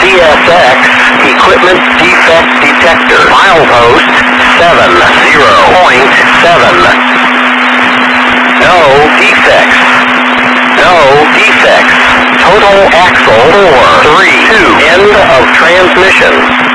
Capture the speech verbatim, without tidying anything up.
C S X Equipment Defect Detector. Milepost seven zero point seven. No defects. No defects. Total axle four three two. End of transmission.